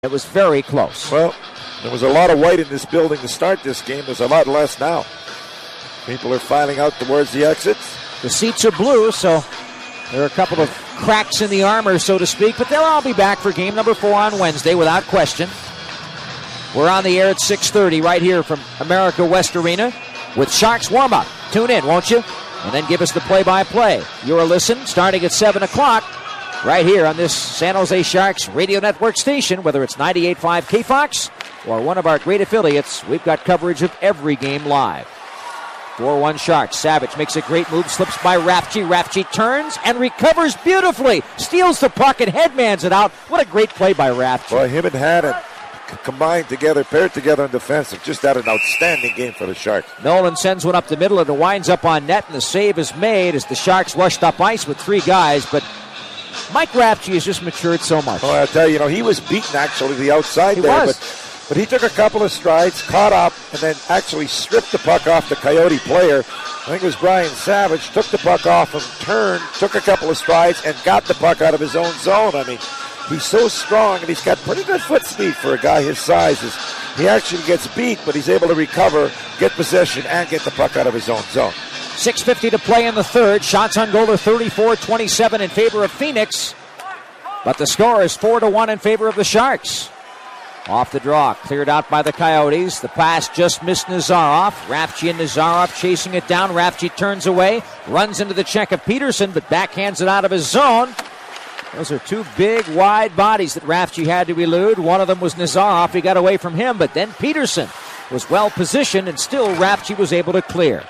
It was very close. Well, there was a lot of white in this building to start this game. There's a lot less now. People are filing out towards the exits. The seats are blue, so there are a couple of cracks in the armor, so to speak, but they'll all be back for game number 4 on Wednesday without question. We're on the air at 6:30 right here from America West Arena with Sharks warm-up. Tune in, won't you? And then give us the play-by-play. Your listen starting at 7 o'clock right here on this San Jose Sharks radio network station, whether it's 98.5 KFOX or one of our great affiliates. We've got coverage of every game live. 4-1 Sharks. Savage makes a great move, slips by Rafchi. Rafchi turns and recovers beautifully. Steals the puck and headmans it out. What a great play by Rafchi. Well, him and Hannon combined together, paired together in defensive. Just had an outstanding game for the Sharks. Nolan sends one up the middle and it winds up on net, and the save is made as the Sharks rushed up ice with 3 guys, but Mike Rafchi has just matured so much. Oh, I'll tell you, he was beaten actually the outside he there, was. But he took a couple of strides, caught up, and then actually stripped the puck off the Coyote player. I think it was Brian Savage, took the puck off him, turned, took a couple of strides, and got the puck out of his own zone. I mean, he's so strong, and he's got pretty good foot speed for a guy his size. He actually gets beat, but he's able to recover, get possession, and get the puck out of his own zone. 6:50 to play in the third. Shots on goal are 34-27 in favor of Phoenix. But the score is 4-1 in favor of the Sharks. Off the draw, cleared out by the Coyotes. The pass just missed Nazarov. Rafchi and Nazarov chasing it down. Rafchi turns away, runs into the check of Peterson, but backhands it out of his zone. Those are 2 big, wide bodies that Rafchi had to elude. One of them was Nazarov. He got away from him, but then Peterson was well positioned, and still Rafchi was able to clear.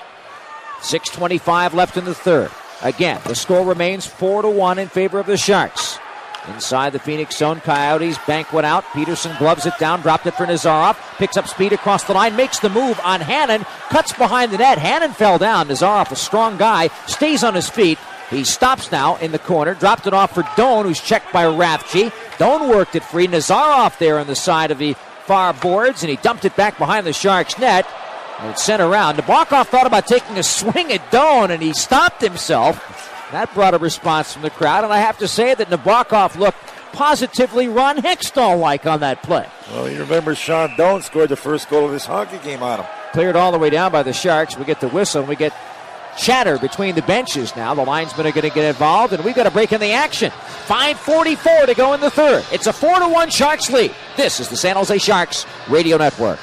6:25 left in the third. Again, the score remains 4-1 in favor of the Sharks. Inside the Phoenix zone, Coyotes bank one out. Peterson gloves it down, dropped it for Nazarov. Picks up speed across the line, makes the move on Hannon. Cuts behind the net. Hannon fell down. Nazarov, a strong guy, stays on his feet. He stops now in the corner. Dropped it off for Doan, who's checked by Rafchi. Doan worked it free. Nazarov there on the side of the far boards, and he dumped it back behind the Sharks' net. And it's sent around. Nabokov thought about taking a swing at Doan, and he stopped himself. That brought a response from the crowd, and I have to say that Nabokov looked positively Ron Hextall-like on that play. Well, you remember Sean Doan scored the first goal of this hockey game on him. Cleared all the way down by the Sharks. We get the whistle, and we get chatter between the benches now. The linesmen are going to get involved, and we've got a break in the action. 5:44 to go in the third. It's a 4-1 Sharks lead. This is the San Jose Sharks Radio Network.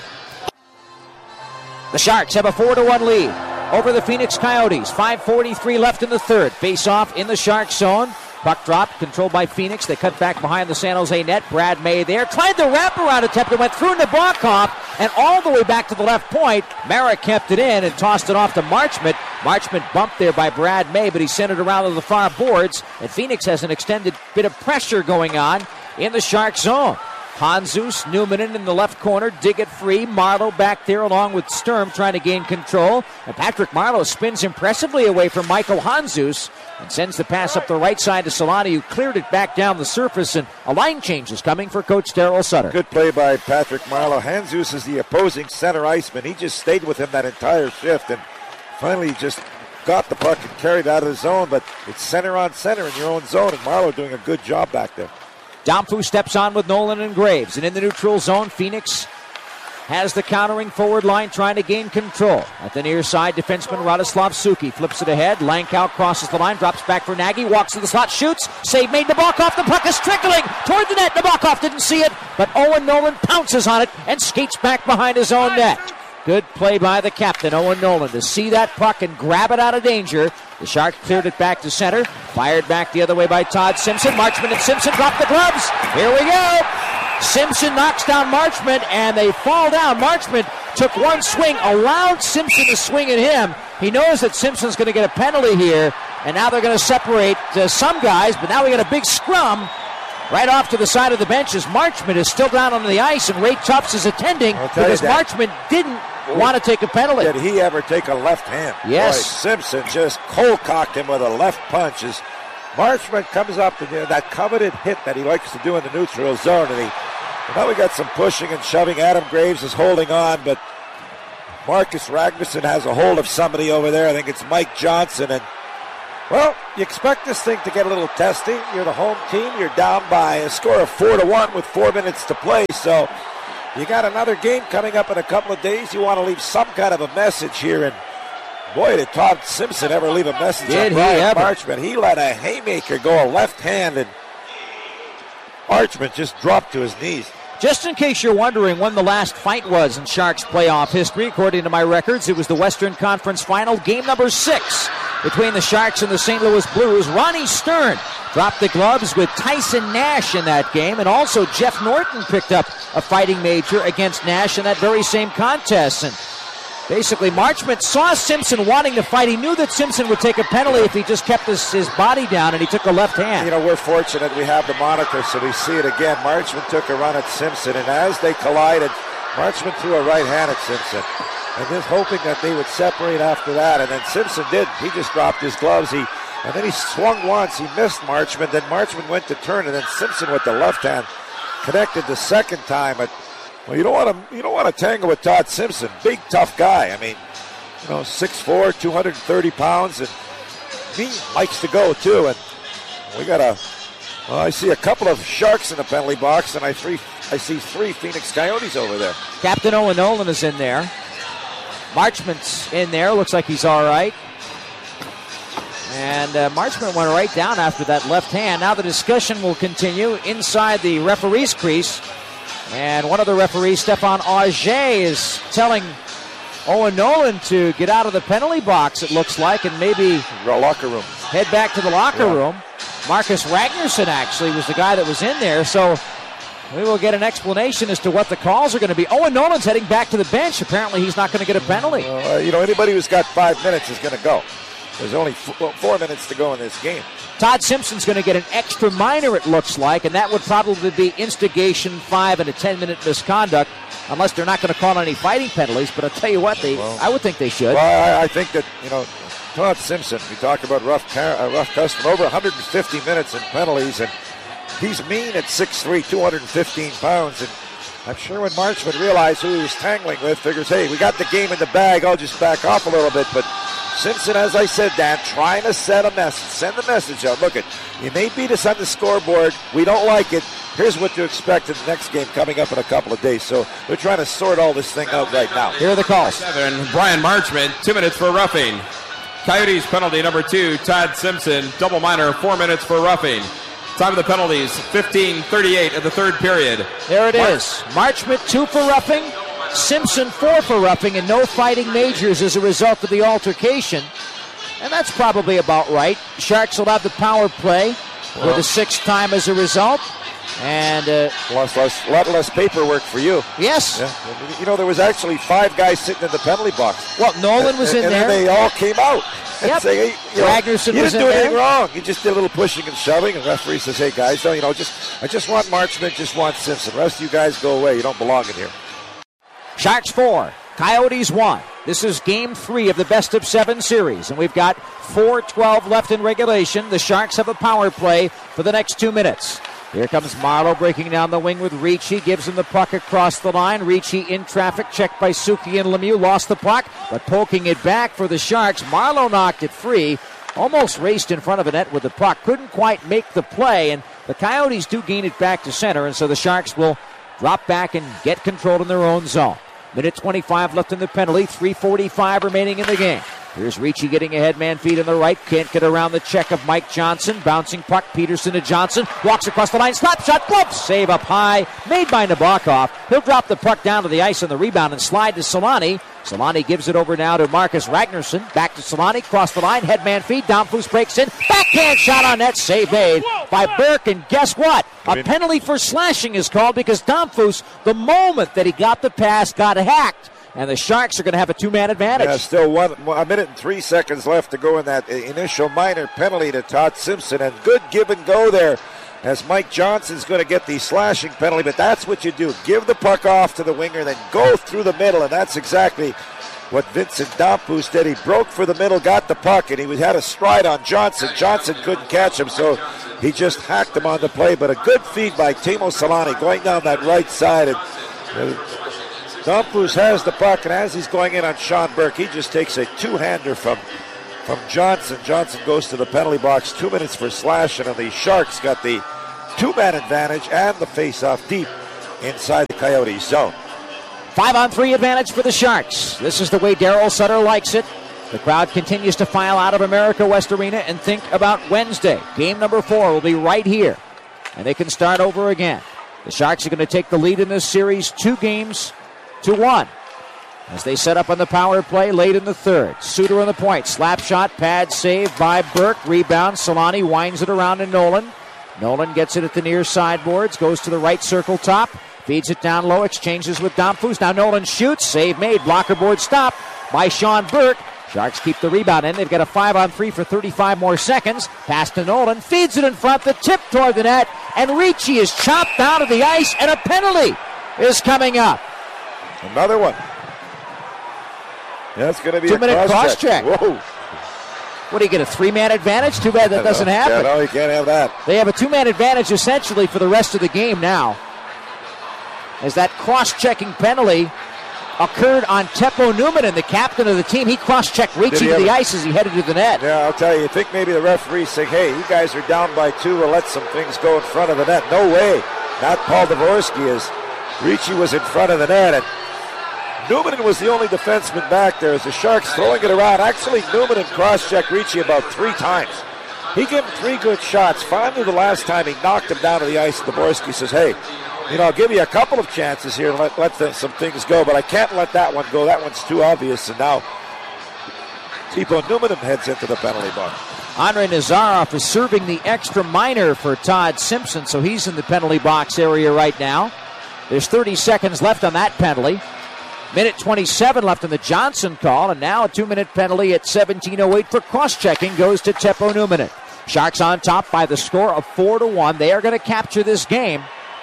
The Sharks have a 4-1 lead over the Phoenix Coyotes. 5:43 left in the third. Face-off in the Sharks zone. Puck dropped, controlled by Phoenix. They cut back behind the San Jose net. Brad May there. Tried the wraparound attempt and went through Nabokov and all the way back to the left point. Merrick kept it in and tossed it off to Marchment. Marchment bumped there by Brad May, but he sent it around to the far boards. And Phoenix has an extended bit of pressure going on in the Sharks zone. Hanzus, Newman in the left corner, dig it free. Marleau back there along with Sturm trying to gain control. And Patrick Marleau spins impressively away from Michael Hanzus and sends the pass up the right side to Solani, who cleared it back down the surface. And a line change is coming for Coach Darryl Sutter. Good play by Patrick Marleau. Hanzus is the opposing center iceman. He just stayed with him that entire shift and finally just got the puck and carried it out of the zone. But it's center on center in your own zone, and Marleau doing a good job back there. Domfu steps on with Nolan and Graves. And in the neutral zone, Phoenix has the countering forward line trying to gain control. At the near side, defenseman Radoslav Suki flips it ahead. Lankow crosses the line, drops back for Nagy, walks to the slot, shoots. Save made. Nabokov. The puck is trickling toward the net. Nabokov didn't see it, but Owen Nolan pounces on it and skates back behind his own net. Good play by the captain, Owen Nolan, to see that puck and grab it out of danger. The Sharks cleared it back to center. Fired back the other way by Todd Simpson. Marchment and Simpson drop the gloves. Here we go. Simpson knocks down Marchment, and they fall down. Marchment took one swing, allowed Simpson to swing at him. He knows that Simpson's going to get a penalty here, and now they're going to separate some guys, but now we got a big scrum right off to the side of the benches. Marchment is still down on the ice, and Ray Tufts is attending because Marchment didn't want to take a penalty. Did he ever take a left hand? Yes. Boy, Simpson just cold-cocked him with a left punch as Marchment comes up and that coveted hit that he likes to do in the neutral zone. And now we got some pushing and shoving. Adam Graves is holding on, but Marcus Ragnarsson has a hold of somebody over there. I think it's Mike Johnson, and Well, you expect this thing to get a little testy. You're the home team. You're down by a score of 4-1 with 4 minutes to play. So you got another game coming up in a couple of days. You want to leave some kind of a message here. And boy, did Todd Simpson ever leave a message on Brian Marchment. He let a haymaker go, a left hand, and Marchment just dropped to his knees. Just in case you're wondering when the last fight was in Sharks playoff history, according to my records, it was the Western Conference Final, game number 6 between the Sharks and the St. Louis Blues. Ronnie Stern dropped the gloves with Tyson Nash in that game, and also Jeff Norton picked up a fighting major against Nash in that very same contest. And basically, Marchment saw Simpson wanting to fight. He knew that Simpson would take a penalty if he just kept his body down, and he took a left hand. You know, we're fortunate we have the monitor, so we see it again. Marchment took a run at Simpson, and as they collided, Marchment threw a right hand at Simpson. And just hoping that they would separate after that. And then Simpson did. He just dropped his gloves. And then he swung once. He missed Marchment. Then Marchment went to turn, and then Simpson with the left hand connected the second time. But well, you don't want to tangle with Todd Simpson. Big, tough guy. I mean, 6'4", 230 pounds, and he likes to go too. And we got I see a couple of Sharks in the penalty box, and I see 3 Phoenix Coyotes over there. Captain Owen Nolan is in there. Marchment's in there. Looks like he's all right. And Marchment went right down after that left hand. Now the discussion will continue inside the referee's crease. And one of the referees, Stefan Auger, is telling Owen Nolan to get out of the penalty box, it looks like, and maybe locker room. Head back to the locker room. Marcus Ragnarsson actually was the guy that was in there. So we will get an explanation as to what the calls are going to be. Owen Nolan's heading back to the bench. Apparently he's not going to get a penalty. Anybody who's got 5 minutes is going to go. There's only 4 minutes to go in this game. Todd Simpson's going to get an extra minor, it looks like, and that would probably be instigation 5 and a 10-minute misconduct, unless they're not going to call any fighting penalties. But I'll tell you what, I would think they should. Well, I think that, Todd Simpson, we talk about rough customer, over 150 minutes in penalties, and he's mean at 6'3", 215 pounds, and I'm sure when Marchment realized who he was tangling with, figures, hey, we got the game in the bag, I'll just back off a little bit. But Simpson, as I said, Dan, trying to send a message out. Look, you may beat us on the scoreboard. We don't like it. Here's what to expect in the next game coming up in a couple of days. So they're trying to sort all this thing out right now. Here are the calls. 7, Brian Marchment, 2 minutes for roughing. Coyotes penalty number 2, Todd Simpson, double minor, 4 minutes for roughing. Time of the penalties, 15:38 of the third period. There it is. Marchment 2 for roughing, Simpson 4 for roughing, and no fighting majors as a result of the altercation. And that's probably about right. Sharks will have the power play for the 6th time as a result. And a lot less paperwork for you. Yes. Yeah. There was actually 5 guys sitting in the penalty box. Well, Nolan was in there. And they all came out. Yep. Say, hey, Ragnarsson you was didn't in do anything there. wrong. You just did a little pushing and shoving. And the referee says, hey, guys, I just want Marchment, just want Simpson. The rest of you guys go away. You don't belong in here. Sharks 4, Coyotes 1. This is game 3 of the best of 7 series, and we've got 4:12 left in regulation. The Sharks have a power play for the next 2 minutes. Here comes Marleau breaking down the wing with Ricci, gives him the puck across the line. Ricci in traffic, checked by Suki and Lemieux, lost the puck, but poking it back for the Sharks. Marleau knocked it free, almost raced in front of the net with the puck, couldn't quite make the play, and the Coyotes do gain it back to center, and so the Sharks will drop back and get control in their own zone. Minute 25 left in the penalty, 3:45 remaining in the game. Here's Ricci getting ahead, man feet on the right, can't get around the check of Mike Johnson. Bouncing puck, Peterson to Johnson, walks across the line, slap shot, glove save up high, made by Nabokov. He'll drop the puck down to the ice on the rebound and slide to Solani. Solani gives it over now to Marcus Ragnarsson. Back to Solani, cross the line, head man feed, Domfus breaks in, backhand shot on net, save made by Burke, and guess what? A penalty for slashing is called because Domfus, the moment that he got the pass, got hacked. And the Sharks are going to have a 2-man advantage. Yeah, still 1 minute and 3 seconds left to go in that initial minor penalty to Todd Simpson. And good give and go there as Mike Johnson's going to get the slashing penalty. But that's what you do. Give the puck off to the winger, then go through the middle. And that's exactly what Vincent Domfus did. He broke for the middle, got the puck, and he had a stride on Johnson. Johnson couldn't catch him, so he just hacked him on the play. But a good feed by Teemu Solani going down that right side. And Domfus has the puck, and as he's going in on Sean Burke, he just takes a two-hander from from Johnson. Johnson goes to the penalty box, 2 minutes for slashing, and the Sharks got the two-man advantage and the face-off deep inside the Coyotes zone. 5-on-3 advantage for the Sharks. This is the way Darryl Sutter likes it. The crowd continues to file out of America West Arena and think about Wednesday. Game number 4 will be right here, and they can start over again. The Sharks are going to take the lead in this series 2-1 as they set up on the power play late in the third. Suter on the point. Slap shot, pad save by Burke. Rebound. Solani winds it around to Nolan. Nolan gets it at the near sideboards, goes to the right circle top, feeds it down low, exchanges with Domfus. Now Nolan shoots. Save made. Blocker board stop by Sean Burke. Sharks keep the rebound in. They've got a 5-on-3 for 35 more seconds. Pass to Nolan. Feeds it in front. The tip toward the net. And Ricci is chopped out of the ice. And a penalty is coming up. Another one. That's going to be 2-minute cross-check. Whoa. What do you get, a 3-man advantage? Too bad that doesn't happen. No, you can't have that. They have a 2-man advantage essentially for the rest of the game now, as that cross-checking penalty occurred on Teppo Numminen, the captain of the team. He cross-checked Ricci to the ice as he headed to the net. Yeah, I'll tell you, think maybe the referee saying, hey, you guys are down by 2, we'll let some things go in front of the net. No way. Not Paul Dvorsky, as Ricci was in front of the net. And Numminen was the only defenseman back there as the Sharks throwing it around. Actually, Numminen cross-checked Ricci about 3 times. He gave him 3 good shots. Finally, the last time he knocked him down to the ice, Dvorsky says, hey, I'll give you a couple of chances here and let some things go, but I can't let that one go. That one's too obvious. And now Teppo Numminen heads into the penalty box. Andre Nazarov is serving the extra minor for Todd Simpson, so he's in the penalty box area right now. There's 30 seconds left on that penalty. Minute 27 left on the Johnson call, and now a 2-minute penalty at 17:08 for cross-checking goes to Teppo Numminen. Sharks on top by the score of 4-1. They are going to capture this game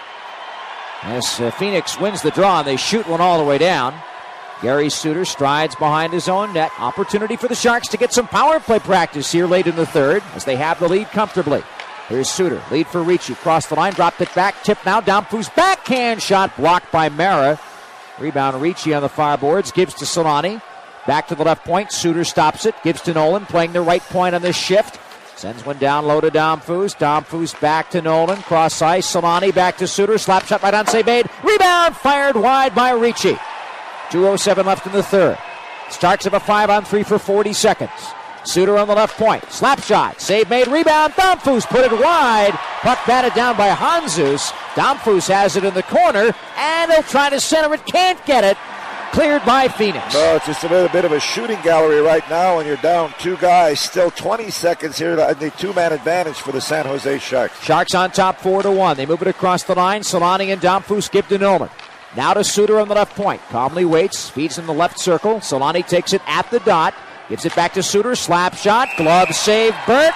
as Phoenix wins the draw, and they shoot one all the way down. Gary Suter strides behind his own net. Opportunity for the Sharks to get some power play practice here late in the third as they have the lead comfortably. Here's Suter, lead for Ricci. Cross the line, dropped it back, tip now, Domfus backhand shot blocked by Mara. Rebound Ricci on the far boards, gives to Solani. Back to the left point, Suter stops it, gives to Nolan, playing the right point on this shift. Sends one down low to Domfus. Domfus back to Nolan. Cross ice. Solani back to Suter. Slap shot by Dansey Bade. Rebound fired wide by Ricci. 2:07 left in the third. Starks have a 5-on-3 for 40 seconds. Suter on the left point. Slap shot. Save made. Rebound. Domfus put it wide. Puck batted down by Hanzus. Domfus has it in the corner. And they'll try to center it. Can't get it. Cleared by Phoenix. No, it's just a bit of a shooting gallery right now, and you're down 2 guys. Still 20 seconds here. The 2-man advantage for the San Jose Sharks. Sharks on top 4-1. They move it across the line. Solani and Domfus give to Nolan. Now to Suter on the left point. Calmly waits. Feeds in the left circle. Solani takes it at the dot. Gives it back to Suter. Slap shot. Glove save. Burt.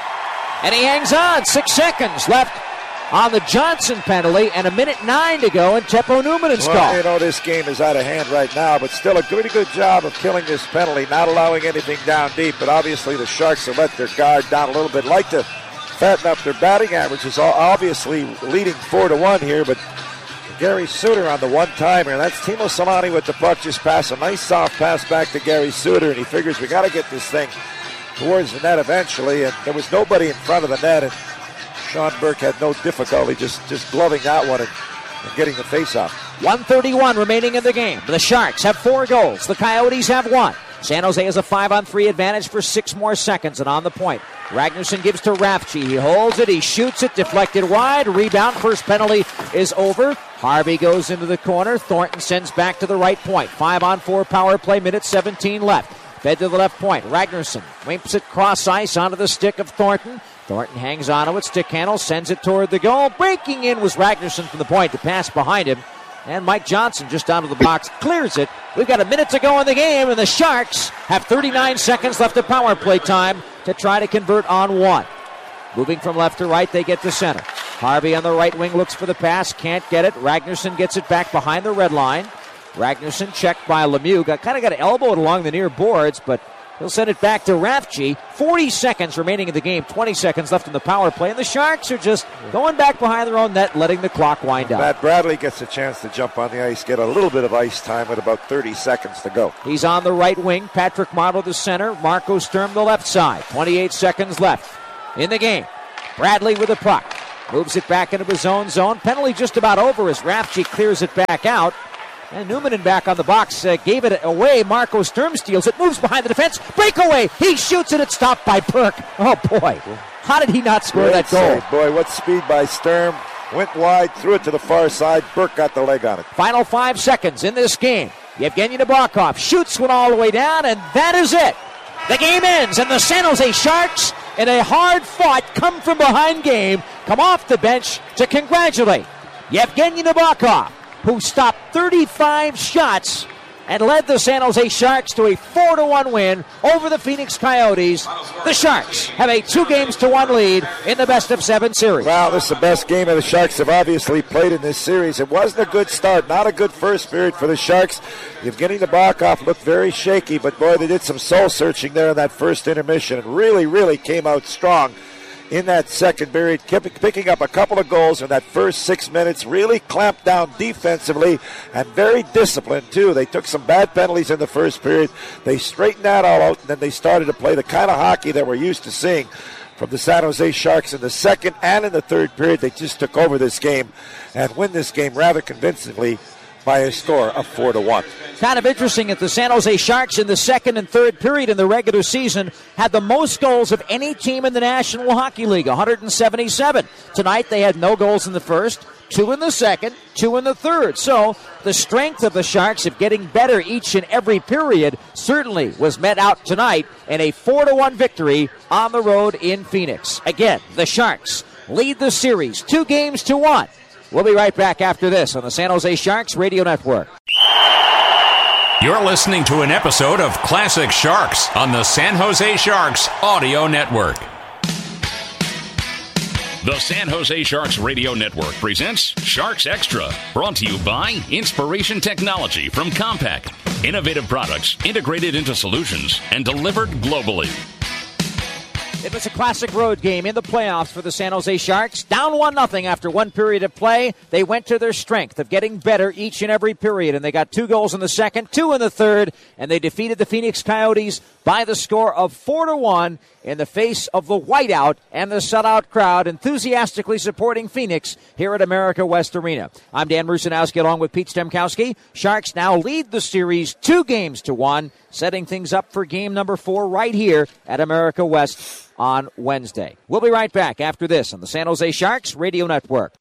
And he hangs on. 6 seconds left on the Johnson penalty, and 1:09 to go in Teppo Numminen's call. This game is out of hand right now, but still a pretty good job of killing this penalty, not allowing anything down deep. But obviously the Sharks have let their guard down a little bit. Like to fatten up their batting averages, obviously leading 4-1 here, but Gary Suter on the one-timer. That's Timo Solani with the puck, just pass a nice soft pass back to Gary Suter, and he figures we got to get this thing towards the net eventually, and there was nobody in front of the net, and Sean Burke had no difficulty just gloving that one and getting the face-off. 1:31 remaining in the game. The Sharks have 4 goals. The Coyotes have 1. San Jose has a 5-on-3 advantage for 6 more seconds, and on the point, Ragnarsson gives to Rafchi. He holds it, he shoots it, deflected wide. Rebound, first penalty is over. Harvey goes into the corner. Thornton sends back to the right point. 5-on-4 power play, minute 17 left. Fed to the left point. Ragnarsson wimps it cross ice onto the stick of Thornton. Thornton hangs on to it. Stick handle, sends it toward the goal. Breaking in was Ragnarsson from the point to pass behind him. And Mike Johnson just out of the box clears it. We've got a minute to go in the game, and the Sharks have 39 seconds left of power play time to try to convert on 1. Moving from left to right, they get to center. Harvey on the right wing looks for the pass, can't get it. Ragnarsson gets it back behind the red line. Ragnarsson checked by Lemieux. Got elbowed along the near boards, but He'll send it back to Rafchi. 40 seconds remaining in the game, 20 seconds left in the power play, and the Sharks are just going back behind their own net, letting the clock wind down. Matt Bradley gets a chance to jump on the ice, get a little bit of ice time with about 30 seconds to go. He's on the right wing. Patrick Marleau the center. Marco Sturm the left side. 28 seconds left in the game. Bradley with the puck. Moves it back into his own zone. Penalty just about over as Rafchi clears it back out. And Newman back on the box gave it away. Marco Sturm steals it, moves behind the defense. Breakaway. He shoots it. It's stopped by Burke. Oh, boy. How did he not score that goal? Save. Boy, what speed by Sturm. Went wide, threw it to the far side. Burke got the leg on it. Final 5 seconds in this game. Yevgeny Nabokov shoots one all the way down, and that is it. The game ends, and the San Jose Sharks, in a hard-fought, come-from-behind game, come off the bench to congratulate Yevgeny Nabokov, who stopped 35 shots and led the San Jose Sharks to a 4-1 win over the Phoenix Coyotes. The Sharks have a 2-1 lead in the best-of-7 series. Wow, this is the best game of the Sharks have obviously played in this series. It wasn't a good start, not a good first period for the Sharks. Yevgeny Nabokov looked very shaky, but boy, they did some soul-searching there in that first intermission and really came out strong in that second period, picking up a couple of goals in that first 6 minutes, really clamped down defensively and very disciplined, too. They took some bad penalties in the first period. They straightened that all out, and then they started to play the kind of hockey that we're used to seeing from the San Jose Sharks in the second and in the third period. They just took over this game and win this game rather convincingly by a score of 4-1. Kind of interesting that the San Jose Sharks in the second and third period in the regular season had the most goals of any team in the National Hockey League, 177. Tonight they had no goals in the first, 2 in the second, 2 in the third. So the strength of the Sharks of getting better each and every period certainly was met out tonight in a 4-1 victory on the road in Phoenix. Again, the Sharks lead the series 2-1. We'll be right back after this on the San Jose Sharks Radio Network. You're listening to an episode of Classic Sharks on the San Jose Sharks Audio Network. The San Jose Sharks Radio Network presents Sharks Extra, brought to you by Inspiration Technology from Compaq. Innovative products integrated into solutions and delivered globally. It was a classic road game in the playoffs for the San Jose Sharks. Down 1-0 after one period of play. They went to their strength of getting better each and every period, and they got 2 goals in the second, 2 in the third, and they defeated the Phoenix Coyotes by the score of 4-1 in the face of the whiteout and the sellout crowd enthusiastically supporting Phoenix here at America West Arena. I'm Dan Rusanowski along with Pete Stemkowski. Sharks now lead the series 2-1, setting things up for game number 4 right here at America West on Wednesday. We'll be right back after this on the San Jose Sharks Radio Network.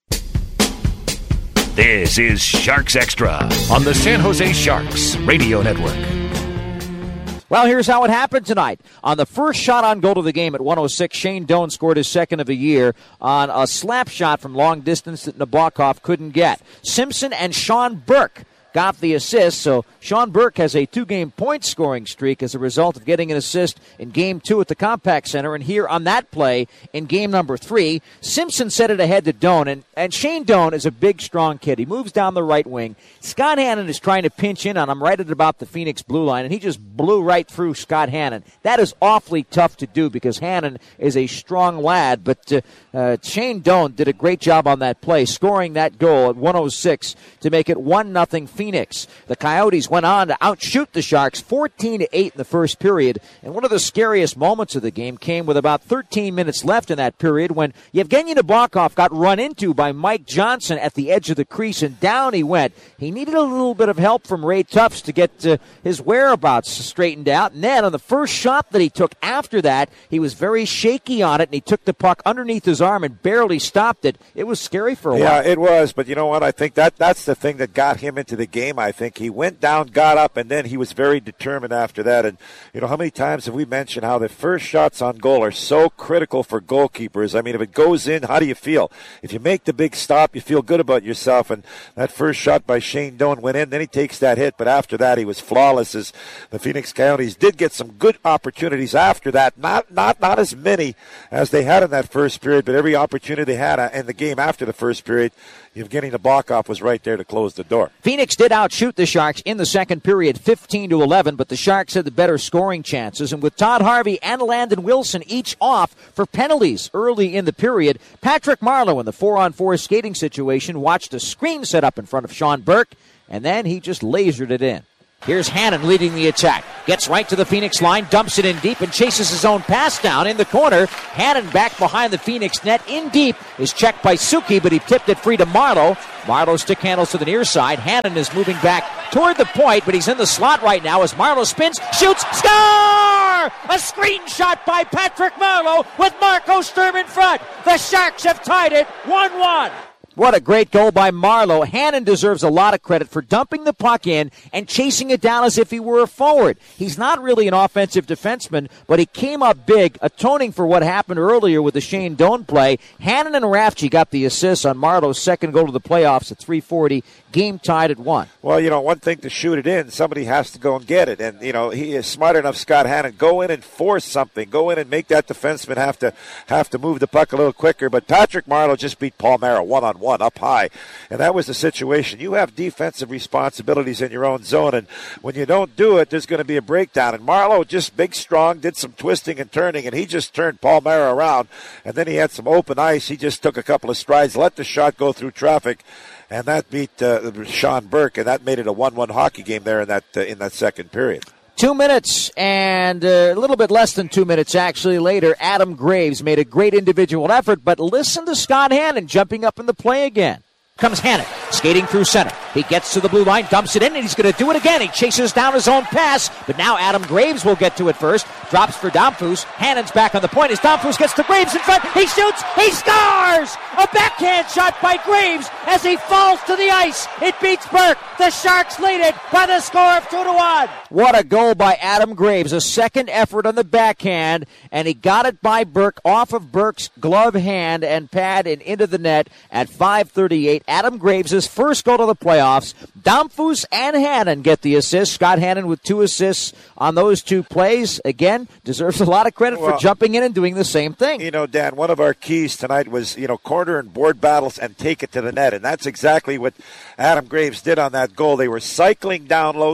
This is Sharks Extra on the San Jose Sharks Radio Network. Well, here's how it happened tonight. On the first shot on goal of the game at 1:06, Shane Doan scored his second of the year on a slap shot from long distance that Nabokov couldn't get. Simpson and Sean Burke got the assist, so Sean Burke has a 2-game point scoring streak as a result of getting an assist in Game 2 at the Compaq Center, and here on that play in Game number 3, Simpson set it ahead to Doan, and Shane Doan is a big, strong kid. He moves down the right wing. Scott Hannon is trying to pinch in on him right at about the Phoenix blue line, and he just blew right through Scott Hannon. That is awfully tough to do because Hannon is a strong lad, but Shane Doan did a great job on that play, scoring that goal at 1:06 to make it 1-0 Phoenix. The Coyotes went on to outshoot the Sharks 14-8 in the first period, and one of the scariest moments of the game came with about 13 minutes left in that period when Yevgeny Nabokov got run into by Mike Johnson at the edge of the crease, and down he went. He needed a little bit of help from Ray Tufts to get his whereabouts straightened out, and then on the first shot that he took after that, he was very shaky on it, and he took the puck underneath his arm and barely stopped it. It was scary for a while. Yeah, it was, but you know what? I think that's the thing that got him into the game. I think he went down, got up, and then he was very determined after that. And you know, how many times have we mentioned how the first shots on goal are so critical for goalkeepers? I mean, if it goes in, how do you feel? If you make the big stop, you feel good about yourself. And that first shot by Shane Doan went in, then he takes that hit, but after that he was flawless as the Phoenix Coyotes did get some good opportunities after that. Not as many as they had in that first period, but every opportunity they had in the game after the first period, Evgeny Nabokov was right there to close the door. Phoenix did outshoot the Sharks in the second period, 15-11, but the Sharks had the better scoring chances. And with Todd Harvey and Landon Wilson each off for penalties early in the period, Patrick Marleau in the 4-on-4 skating situation watched a screen set up in front of Sean Burke, and then he just lasered it in. Here's Hannon leading the attack. Gets right to the Phoenix line, dumps it in deep, and chases his own pass down in the corner. Hannon back behind the Phoenix net in deep is checked by Suki, but he tipped it free to Marleau. Marleau stick handles to the near side. Hannon is moving back toward the point, but he's in the slot right now as Marleau spins, shoots, score! A screenshot by Patrick Marleau with Marco Sturm in front. The Sharks have tied it 1-1. What a great goal by Marleau. Hannon deserves a lot of credit for dumping the puck in and chasing it down as if he were a forward. He's not really an offensive defenseman, but he came up big, atoning for what happened earlier with the Shane Doan play. Hannon and Rafchi got the assist on Marleau's second goal to the playoffs at 3:40. Game tied at 1. Well, one thing to shoot it in, somebody has to go and get it. And, he is smart enough, Scott Hannon, go in and force something. Go in and make that defenseman have to move the puck a little quicker. But Patrick Marleau just beat Paul Mara one-on-one up high. And that was the situation. You have defensive responsibilities in your own zone. And when you don't do it, there's going to be a breakdown. And Marleau, just big, strong, did some twisting and turning. And he just turned Paul Mara around. And then he had some open ice. He just took a couple of strides, let the shot go through traffic. And that beat Sean Burke, and that made it a 1-1 hockey game there in that second period. 2 minutes and a little bit less than 2 minutes actually later, Adam Graves made a great individual effort, but listen to Scott Hannon jumping up in the play again. Comes Hannon, skating through center. He gets to the blue line, dumps it in, and he's going to do it again. He chases down his own pass, but now Adam Graves will get to it first. Drops for Domfus. Hannon's back on the point as Domfus gets to Graves in front. He shoots. He scores! A backhand shot by Graves as he falls to the ice. It beats Burke. The Sharks lead it by the score of 2-1. What a goal by Adam Graves. A second effort on the backhand, and he got it by Burke off of Burke's glove hand and pad and into the net at 5:38. Adam Graves' first goal to the playoffs. Domfus and Hannon get the assist. Scott Hannon with 2 assists on those 2 plays. Again, deserves a lot of credit for jumping in and doing the same thing. Dan, one of our keys tonight was, corner and board battles and take it to the net. And that's exactly what Adam Graves did on that goal. They were cycling down low.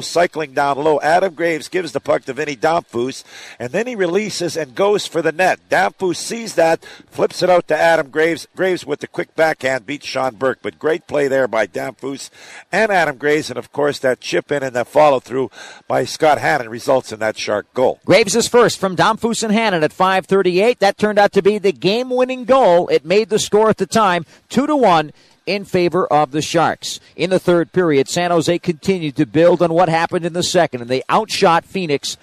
Adam Graves gives the puck to Vinny Domfus, and then he releases and goes for the net. Domfus sees that, flips it out to Adam Graves. Graves with the quick backhand beats Sean Burke. But great play there by Domfus and Adam Graves, and of course that chip in and that follow through by Scott Hannon results in that Shark goal. Graves is first from Domfus and Hannon at 5:38. That turned out to be the game-winning goal. It made the score at the time 2-1 in favor of the Sharks. In the third period, San Jose continued to build on what happened in the second, and they outshot Phoenix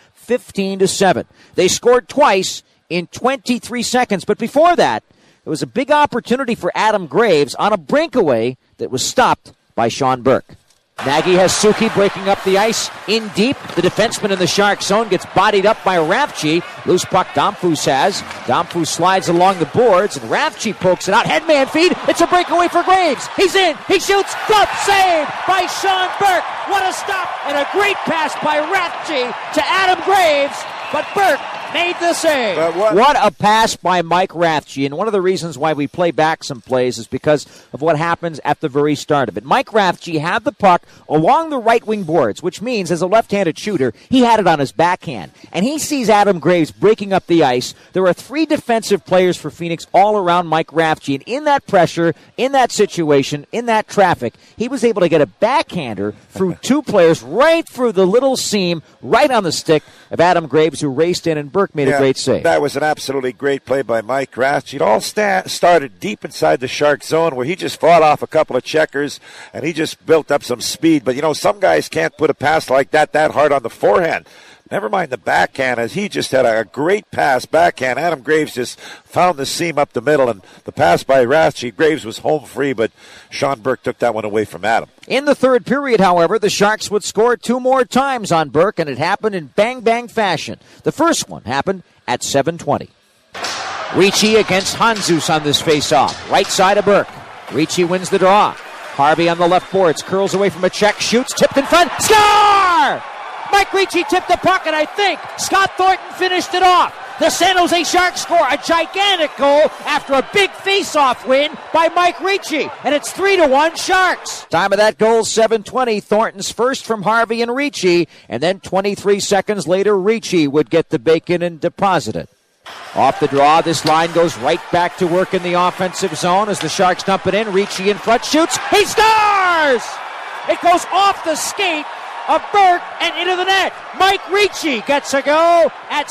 15-7. They scored twice in 23 seconds, but before that, it was a big opportunity for Adam Graves on a breakaway that was stopped by Sean Burke. Nagy has Suki breaking up the ice in deep. The defenseman in the Shark zone gets bodied up by Rafchi. Loose puck Domfus has. Domfus slides along the boards, and Rafchi pokes it out. Headman feed. It's a breakaway for Graves. He's in. He shoots. Glove save by Sean Burke. What a stop and a great pass by Rafchi to Adam Graves. But Burke made the save. What a pass by Mike Rafchi. And one of the reasons why we play back some plays is because of what happens at the very start of it. Mike Rafchi had the puck along the right wing boards, which means as a left-handed shooter, he had it on his backhand. And he sees Adam Graves breaking up the ice. There are 3 defensive players for Phoenix all around Mike Rafchi. And in that pressure, in that situation, in that traffic, he was able to get a backhander through 2 players right through the little seam, right on the stick of Adam Graves, who raced in, and Burke made a great save. That was an absolutely great play by Mike Rafchi. It all started deep inside the Shark zone where he just fought off a couple of checkers and he just built up some speed. But, some guys can't put a pass like that hard on the forehand. Never mind the backhand, as he just had a great pass backhand. Adam Graves just found the seam up the middle, and the pass by Rafchi, Graves was home free, but Sean Burke took that one away from Adam. In the third period, however, the Sharks would score 2 more times on Burke, and it happened in bang-bang fashion. The first one happened at 7:20. Ricci against Hanzus on this face-off. Right side of Burke. Ricci wins the draw. Harvey on the left boards, curls away from a check, shoots, tipped in front, score! Mike Ricci tipped the puck, and I think Scott Thornton finished it off. The San Jose Sharks score a gigantic goal after a big face-off win by Mike Ricci, and it's 3-1 Sharks. Time of that goal, 7:20. Thornton's first from Harvey and Ricci, and then 23 seconds later, Ricci would get the bacon and deposit it. Off the draw, this line goes right back to work in the offensive zone as the Sharks dump it in. Ricci in front, shoots, he scores! It goes off the skate of Burt and into the net. Mike Ricci gets a go at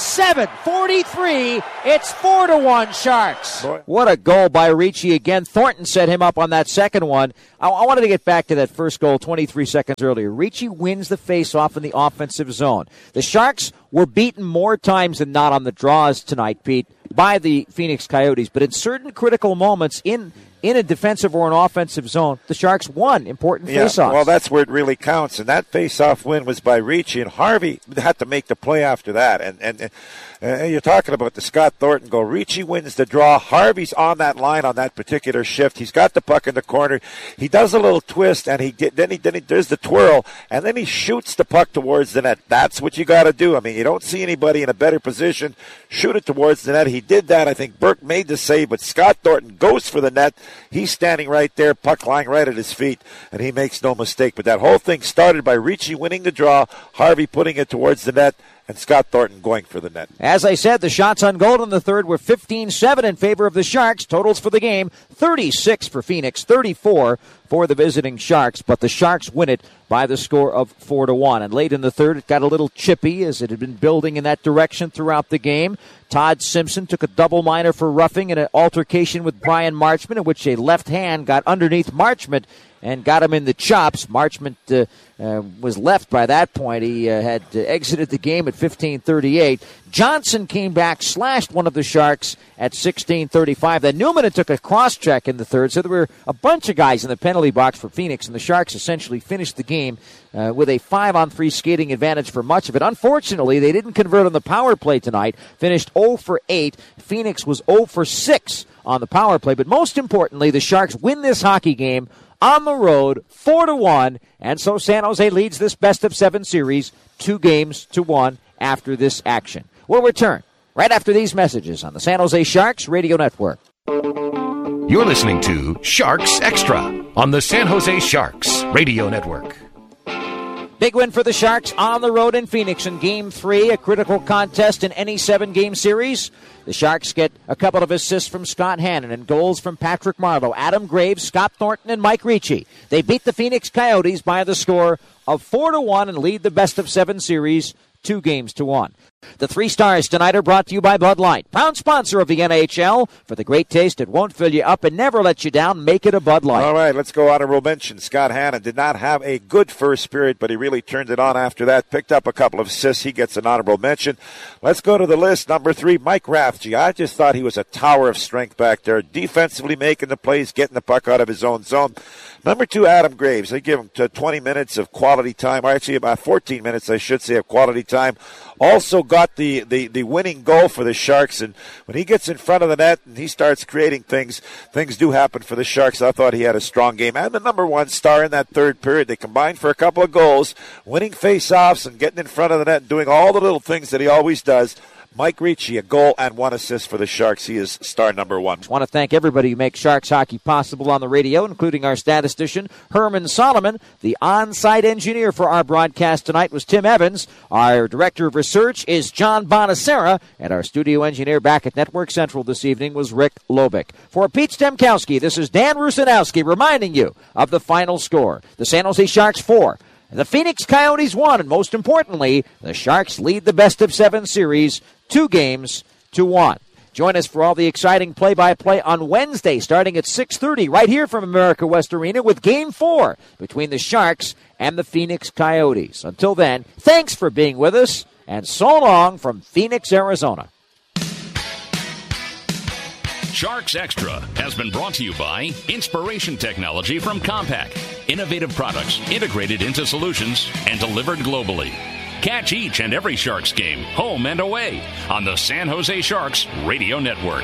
7:43. It's 4-1 Sharks. What a goal by Ricci again. Thornton set him up on that second one. I wanted to get back to that first goal 23 seconds earlier. Ricci wins the face-off in the offensive zone. The Sharks were beaten more times than not on the draws tonight, Pete, by the Phoenix Coyotes. But in certain critical moments in a defensive or an offensive zone, the Sharks won important face-offs. Well, that's where it really counts. And that face-off win was by Ricci, and Harvey had to make the play after that. And you're talking about the Scott Thornton goal. Ricci wins the draw. Harvey's on that line on that particular shift. He's got the puck in the corner. He does a little twist, and then he does the twirl, and then he shoots the puck towards the net. That's what you got to do. I mean, you don't see anybody in a better position. Shoot it towards the net. He did that. I think Burke made the save, but Scott Thornton goes for the net. He's standing right there, puck lying right at his feet, and he makes no mistake. But that whole thing started by Ricci winning the draw, Harvey putting it towards the net, and Scott Thornton going for the net. As I said, the shots on goal in the third were 15-7 in favor of the Sharks. Totals for the game, 36 for Phoenix, 34 for the visiting Sharks, but the Sharks win it by the score of 4-1. And late in the third, it got a little chippy as it had been building in that direction throughout the game. Todd Simpson took a double minor for roughing in an altercation with Brian Marchment, in which a left hand got underneath Marchment and got him in the chops. Marchment was left by that point. He had exited the game at 15:38. Johnson came back, slashed one of the Sharks at 16:35. Then Newman took a cross-check in the third, so there were a bunch of guys in the penalty box for Phoenix, and the Sharks essentially finished the game with a 5-on-3 skating advantage for much of it. Unfortunately, they didn't convert on the power play tonight, finished 0 for 8. Phoenix was 0 for 6 on the power play, but most importantly, the Sharks win this hockey game on the road, 4-1, and so San Jose leads this best-of-7 series 2-1 after this action. We'll return right after these messages on the San Jose Sharks Radio Network. You're listening to Sharks Extra on the San Jose Sharks Radio Network. Big win for the Sharks on the road in Phoenix in Game 3, a critical contest in any 7-game series. The Sharks get a couple of assists from Scott Hannon and goals from Patrick Marleau, Adam Graves, Scott Thornton, and Mike Ricci. They beat the Phoenix Coyotes by the score of 4-1 and lead the best-of-7 series 2-1. The Three Stars tonight are brought to you by Bud Light, proud sponsor of the NHL. For the great taste, it won't fill you up and never let you down. Make it a Bud Light. All right, let's go honorable mention. Scott Hannon did not have a good first period, but he really turned it on after that. Picked up a couple of assists. He gets an honorable mention. Let's go to the list. Number 3, Mike Rathje. I just thought he was a tower of strength back there, defensively making the plays, getting the puck out of his own zone. Number 2, Adam Graves. They give him 20 minutes of quality time, or actually about 14 minutes, I should say, of quality time. Also got the winning goal for the Sharks, and when he gets in front of the net and he starts creating things do happen for the Sharks. I thought he had a strong game. And the number 1 star in that third period. They combined for a couple of goals, winning face-offs and getting in front of the net and doing all the little things that he always does. Mike Ricci, a goal and 1 assist for the Sharks. He is star number 1. I want to thank everybody who makes Sharks hockey possible on the radio, including our statistician, Herman Solomon. The on-site engineer for our broadcast tonight was Tim Evans. Our director of research is John Bonacera, and our studio engineer back at Network Central this evening was Rick Lobick. For Pete Stemkowski, this is Dan Rusanowski reminding you of the final score. The San Jose Sharks 4. The Phoenix Coyotes 1, and most importantly, the Sharks lead the best-of-7 series 2-1. Join us for all the exciting play-by-play on Wednesday, starting at 6:30, right here from America West Arena with Game 4 between the Sharks and the Phoenix Coyotes. Until then, thanks for being with us, and so long from Phoenix, Arizona. Sharks Extra has been brought to you by Inspiration Technology from Compaq. Innovative products integrated into solutions and delivered globally. Catch each and every Sharks game, home and away, on the San Jose Sharks Radio Network.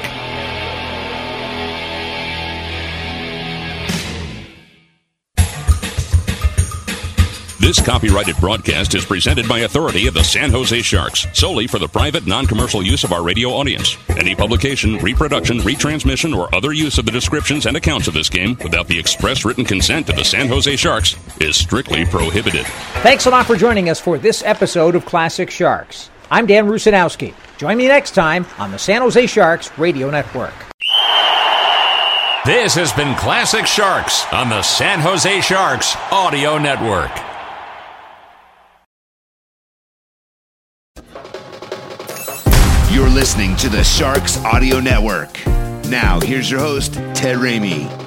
This copyrighted broadcast is presented by authority of the San Jose Sharks, solely for the private, non-commercial use of our radio audience. Any publication, reproduction, retransmission, or other use of the descriptions and accounts of this game without the express written consent of the San Jose Sharks is strictly prohibited. Thanks a lot for joining us for this episode of Classic Sharks. I'm Dan Rusanowski. Join me next time on the San Jose Sharks Radio Network. This has been Classic Sharks on the San Jose Sharks Audio Network. You're listening to the Sharks Audio Network. Now, here's your host, Ted Ramey.